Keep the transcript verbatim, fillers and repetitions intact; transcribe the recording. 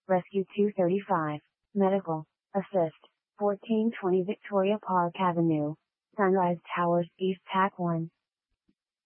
Rescue two thirty-five, Medical, Assist, fourteen twenty Victoria Park Avenue, Sunrise Towers East Pack one.